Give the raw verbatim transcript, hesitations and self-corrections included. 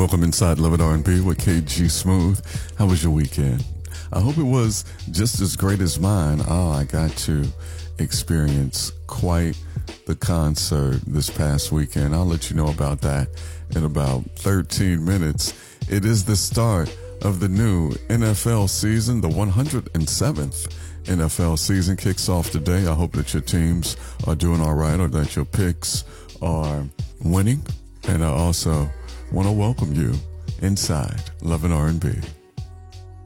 Welcome inside Love It R and B with K G Smooth. How was your weekend? I hope it was just as great as mine. Oh, I got to experience quite the concert this past weekend. I'll let you know about that in about thirteen minutes. It is the start of the new N F L season. The one hundred seventh N F L season kicks off today. I hope that your teams are doing all right or that your picks are winning. And I also want to welcome you inside Love and R and B.